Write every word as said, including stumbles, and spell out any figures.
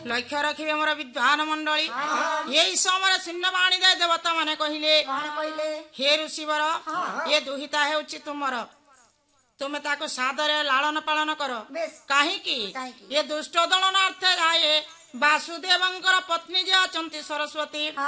लक्ष्य रखिए मोर विद्वान मंडली यही समय शून्यवाणी दे देवता माने कहिले हे ऋषिवर ये दुहिता हेउची तुमर तुमे ताको सादरे लालन पालन कर काहे की ये दुष्ट दलनार्थे जाए वासुदेवंकर पत्नी जे अचंती सरस्वती